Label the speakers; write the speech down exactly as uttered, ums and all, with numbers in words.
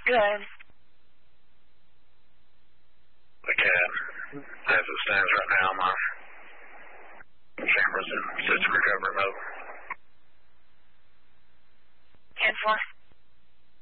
Speaker 1: Good.
Speaker 2: The cat, as it stands right now, my camera's in such recovery mode.
Speaker 1: ten four.